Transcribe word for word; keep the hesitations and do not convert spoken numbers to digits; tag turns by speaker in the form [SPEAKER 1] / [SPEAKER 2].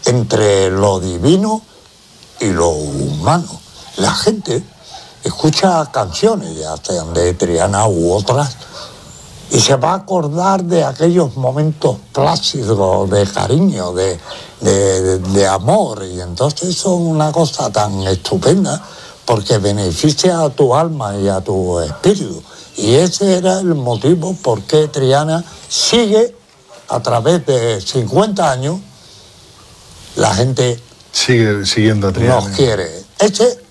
[SPEAKER 1] entre lo divino y lo humano. La gente escucha canciones, ya sean de Triana u otras, y se va a acordar de aquellos momentos plácidos, de cariño, de, de, de, de amor, y entonces eso es una cosa tan estupenda, porque beneficia a tu alma y a tu espíritu. Y ese era el motivo por qué Triana sigue, a través de cincuenta años, la gente
[SPEAKER 2] sigue siguiendo a Triana.
[SPEAKER 1] nos quiere. Ese